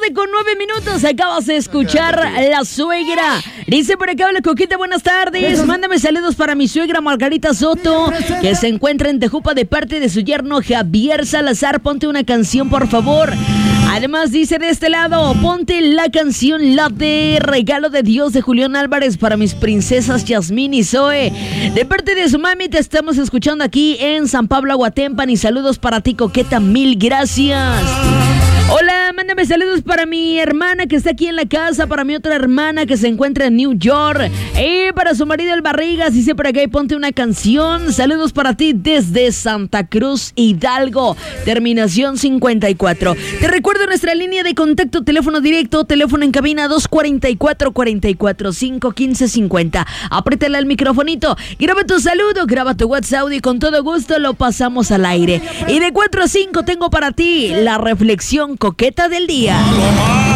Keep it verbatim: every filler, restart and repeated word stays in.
tarde con nueve minutos. Acabas de escuchar La Suegra. Dice por acá, hola Coquita, buenas tardes. Mándame saludos para mi suegra Margarita Soto, que se encuentra en Tejupa de parte de su yerno Javier Salazar. Ponte una canción, por favor. Además dice de este lado, ponte la canción La de Regalo de Dios de Julián Álvarez para mis princesas Yasmín y Zoe. De parte de su mami te estamos escuchando aquí en San Pablo Aguatempan y saludos para ti Coqueta, mil gracias. Hola, mándame saludos para mi hermana que está aquí en la casa, para mi otra hermana que se encuentra en New York, y para su marido el Barrigas, dice por acá y ponte una canción. Saludos para ti desde Santa Cruz, Hidalgo, terminación cincuenta y cuatro. Te recuerdo nuestra línea de contacto, teléfono directo, teléfono en cabina dos cuatro cuatro, cuatro cuatro cinco, uno cinco cinco cero. Apriétale al microfonito, graba tu saludo, graba tu WhatsApp y con todo gusto lo pasamos al aire. Y de cuatro a cinco tengo para ti la reflexión coqueta del día.